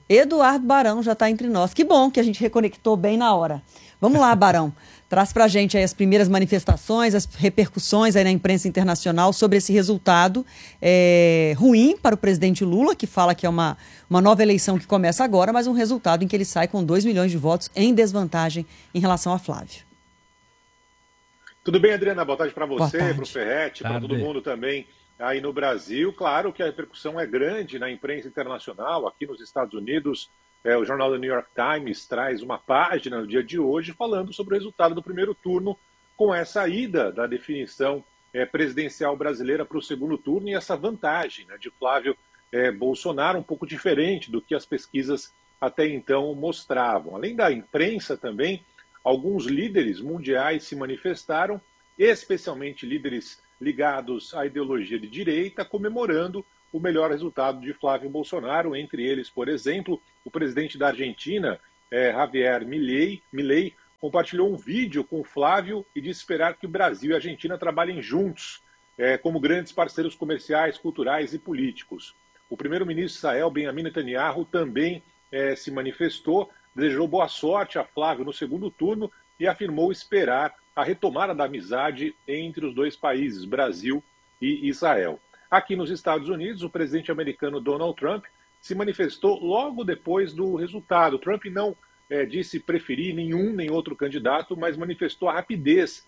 Eduardo Barão já está entre nós. Que bom que a gente reconectou bem na hora. Vamos lá, Barão. Traz para a gente aí as primeiras manifestações, as repercussões aí na imprensa internacional sobre esse resultado ruim para o presidente Lula, que fala que é uma nova eleição que começa agora, mas um resultado em que ele sai com 2 milhões de votos em desvantagem em relação a Flávio. Tudo bem, Adriana? Boa tarde para Boa você, tarde. para o Ferretti, para todo mundo também aí no Brasil. Claro que a repercussão é grande na imprensa internacional, aqui nos Estados Unidos. O jornal do New York Times traz uma página no dia de hoje falando sobre o resultado do primeiro turno, com essa ida da definição presidencial brasileira para o segundo turno e essa vantagem, né, de Flávio Bolsonaro, um pouco diferente do que as pesquisas até então mostravam. Além da imprensa também, alguns líderes mundiais se manifestaram, especialmente líderes ligados à ideologia de direita, comemorando o melhor resultado de Flávio Bolsonaro, entre eles, por exemplo, o presidente da Argentina, Javier Milei, compartilhou um vídeo com Flávio e disse esperar que o Brasil e a Argentina trabalhem juntos, como grandes parceiros comerciais, culturais e políticos. O primeiro-ministro Israel Benjamin Netanyahu também se manifestou, desejou boa sorte a Flávio no segundo turno e afirmou esperar a retomada da amizade entre os dois países, Brasil e Israel. Aqui nos Estados Unidos, o presidente americano Donald Trump se manifestou logo depois do resultado. Trump não disse preferir nenhum nem outro candidato, mas manifestou a rapidez